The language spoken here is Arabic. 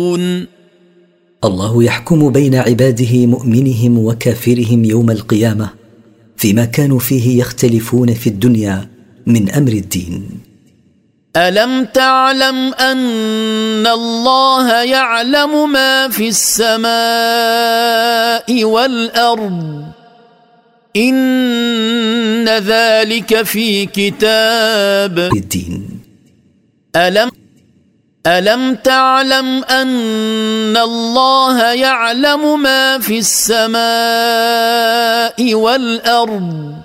الله يحكم بين عباده مؤمنهم وكافرهم يوم القيامة فيما كانوا فيه يختلفون في الدنيا من أمر الدين. ألم تعلم أن الله يعلم ما في السماء والأرض إن ذلك في كتاب الدين. ألم تعلم أن الله يعلم ما في السماء والأرض